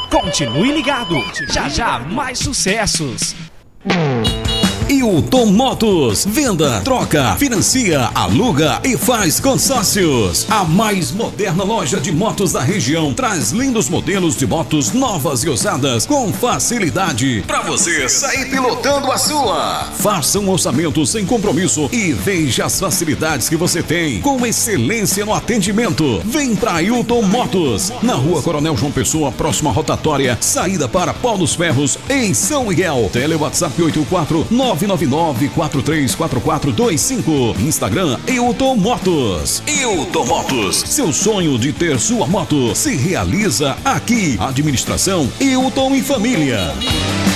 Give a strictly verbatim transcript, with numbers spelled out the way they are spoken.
Continue ligado, já já mais sucessos. Hilton Motos, venda, troca, financia, aluga e faz consórcios. A mais moderna loja de motos da região traz lindos modelos de motos novas e usadas com facilidade para você sair pilotando a sua. Faça um orçamento sem compromisso e veja as facilidades que você tem com excelência no atendimento. Vem pra Hilton Motos, na Rua Coronel João Pessoa, próxima à rotatória, saída para Paulos Ferros, em São Miguel. Tele WhatsApp oito quatro nove nove nove quatro três quatro quatro dois cinco. Instagram Hilton Motos. Hilton Motos, seu sonho de ter sua moto se realiza aqui. Administração Hilton e Família.